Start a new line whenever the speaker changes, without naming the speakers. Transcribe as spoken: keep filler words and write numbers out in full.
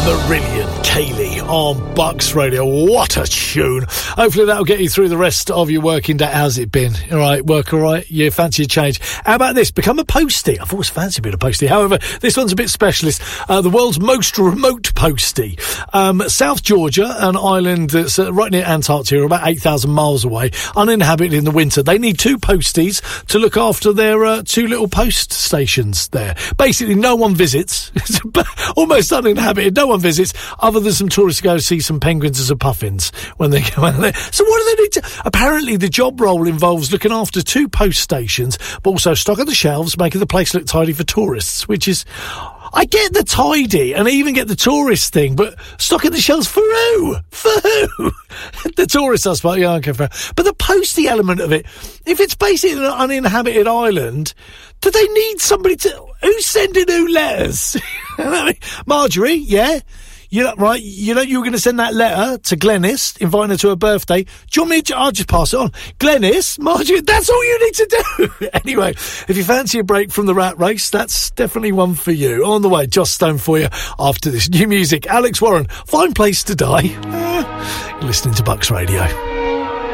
Marillion Kaylee on Bucks Radio. What a tune. Hopefully that'll get you through the rest of your working day. How's it been? All right, work all right? You fancy a change? How about this? Become a postie. I've always fancied being a postie. However, this one's a bit specialist. Uh, the world's most remote postie. Um, South Georgia, an island that's uh, right near Antarctica, about eight thousand miles away, uninhabited in the winter. They need two posties to look after their uh, two little post stations there. Basically, no one visits. It's almost uninhabited. No one visits other than some tourists go to see some penguins and some puffins when they go out there. So what do they need to... Apparently the job role involves looking after two post stations, but also stocking the shelves, making the place look tidy for tourists, which is... I get the tidy and I even get the tourist thing, but stocking the shelves for who? For who? The tourists, I suppose, yeah, okay, fair. But the postie element of it, if it's basically an uninhabited island, do they need somebody to... Who's sending who letters? Marjorie, yeah? You know, right, you know you were going to send that letter to Glenys, inviting her to her birthday. Do you want me to... I'll just pass it on. Glenys, Marjorie, that's all you need to do. Anyway, if you fancy a break from the rat race, that's definitely one for you. On the way, Joss Stone for you after this new music. Alex Warren, Fine Place to Die. You're listening to Bucks Radio.